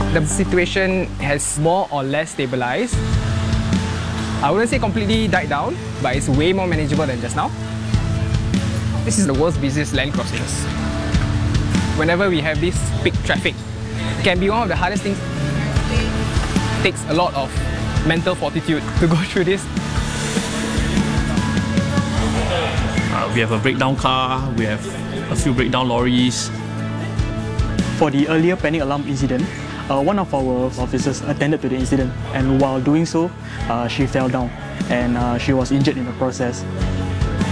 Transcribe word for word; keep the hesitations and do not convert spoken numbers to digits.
The situation has more or less stabilized. I wouldn't say completely died down, but it's way more manageable than just now. This is the world's busiest land crossings. Whenever we have this peak traffic, it can be one of the hardest things. It takes a lot of mental fortitude to go through this. Uh, we have a breakdown car, we have a few breakdown lorries. For the earlier panic alarm incident, uh, one of our officers attended to the incident, and while doing so, uh, she fell down and uh, she was injured in the process.